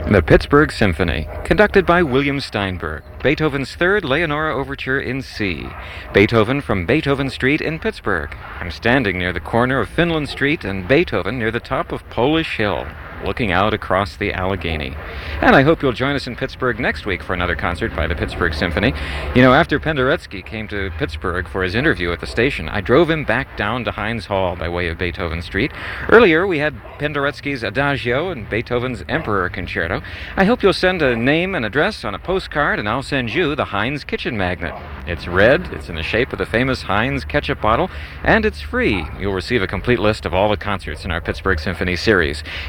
The Pittsburgh Symphony, conducted by William Steinberg. Beethoven's Third Leonora Overture in C. Beethoven from Beethoven Street in Pittsburgh. I'm standing near the corner of Finland Street and Beethoven near the top of Polish Hill, looking out across the Allegheny. And I hope you'll join us in Pittsburgh next week for another concert by the Pittsburgh Symphony. You know, after Penderecki came to Pittsburgh for his interview at the station, I drove him back down to Heinz Hall by way of Beethoven Street. Earlier, we had Penderecki's Adagio and Beethoven's Emperor Concerto. I hope you'll send a name and address on a postcard, and I'll send you the Heinz Kitchen Magnet. It's red, it's in the shape of the famous Heinz ketchup bottle, and it's free. You'll receive a complete list of all the concerts in our Pittsburgh Symphony series.